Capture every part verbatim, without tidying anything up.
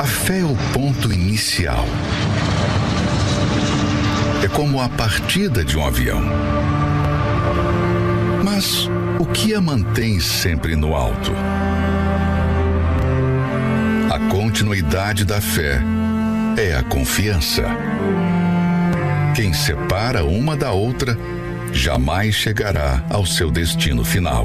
A fé é o ponto inicial. É como a partida de um avião. Mas o que a mantém sempre no alto? A continuidade da fé é a confiança. Quem separa uma da outra jamais chegará ao seu destino final.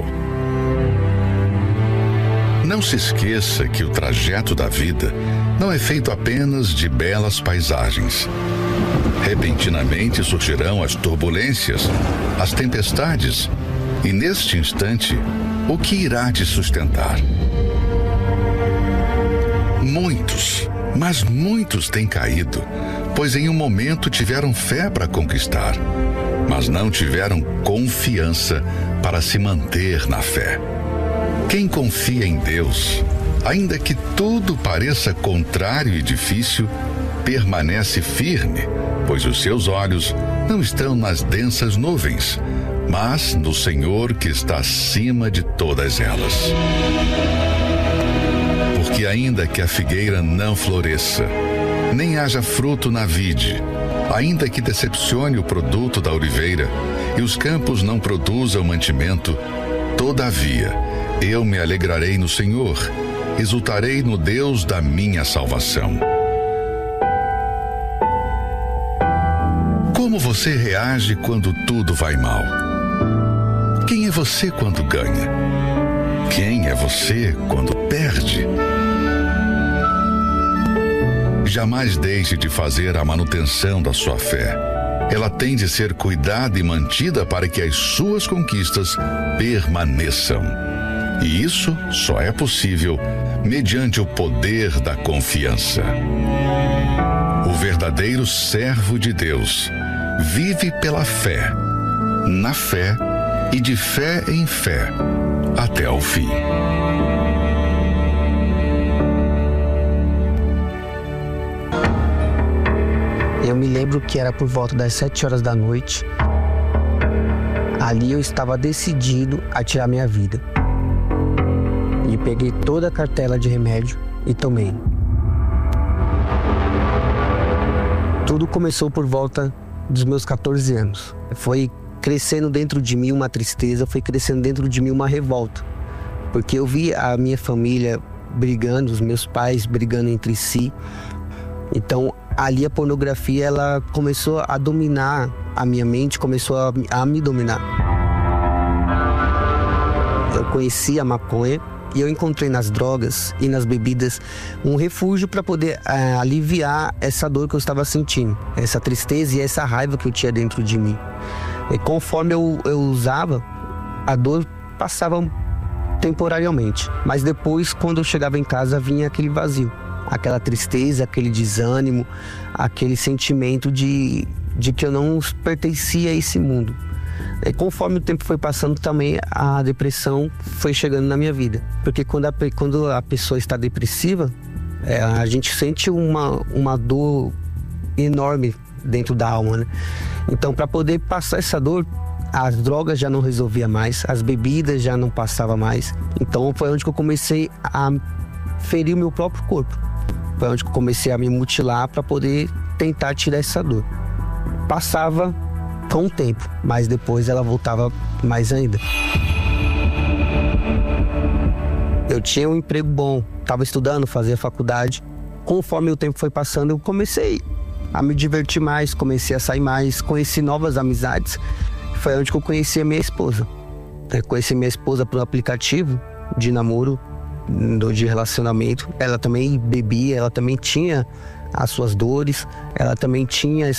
Não se esqueça que o trajeto da vida não é feito apenas de belas paisagens. Repentinamente surgirão as turbulências, as tempestades, e neste instante, o que irá te sustentar? Muitos, mas muitos têm caído, pois em um momento tiveram fé para conquistar, mas não tiveram confiança para se manter na fé. Quem confia em Deus, ainda que tudo pareça contrário e difícil, permanece firme, pois os seus olhos não estão nas densas nuvens, mas no Senhor que está acima de todas elas. Porque ainda que a figueira não floresça, nem haja fruto na vide, ainda que decepcione o produto da oliveira e os campos não produzam mantimento, todavia eu me alegrarei no Senhor, exultarei no Deus da minha salvação. Como você reage quando tudo vai mal? Quem é você quando ganha? Quem é você quando perde? Jamais deixe de fazer a manutenção da sua fé. Ela tem de ser cuidada e mantida para que as suas conquistas permaneçam. E isso só é possível mediante o poder da confiança. O verdadeiro servo de Deus vive pela fé, na fé e de fé em fé, até o fim. Eu me lembro que era por volta das sete horas da noite. Ali eu estava decidido a tirar minha vida. E peguei toda a cartela de remédio e tomei. Tudo começou por volta dos meus catorze anos. Foi crescendo dentro de mim uma tristeza, foi crescendo dentro de mim uma revolta. Porque eu vi a minha família brigando, os meus pais brigando entre si. Então, ali a pornografia, ela começou a dominar a minha mente, começou a, a me dominar. Eu conheci a maconha e eu encontrei nas drogas e nas bebidas um refúgio para poder é, aliviar essa dor que eu estava sentindo, essa tristeza e essa raiva que eu tinha dentro de mim. E conforme eu, eu usava, a dor passava temporariamente, mas depois, quando eu chegava em casa, vinha aquele vazio, aquela tristeza, aquele desânimo, aquele sentimento de, de que eu não pertencia a esse mundo. E conforme o tempo foi passando também, a depressão foi chegando na minha vida. Porque quando a, quando a pessoa está depressiva, é, a gente sente uma, uma dor enorme dentro da alma, né? Então, para poder passar essa dor, as drogas já não resolvia mais, as bebidas já não passava mais. Então foi onde que eu comecei a ferir o meu próprio corpo. Foi onde que eu comecei a me mutilar para poder tentar tirar essa dor. Passava com o tempo, mas depois ela voltava mais ainda. Eu tinha um emprego bom, estava estudando, fazia faculdade. Conforme o tempo foi passando, eu comecei a me divertir mais, comecei a sair mais, conheci novas amizades. Foi onde que eu conheci a minha esposa. Eu conheci minha esposa por um aplicativo de namoro, de relacionamento. Ela também bebia, ela também tinha as suas dores, ela também tinha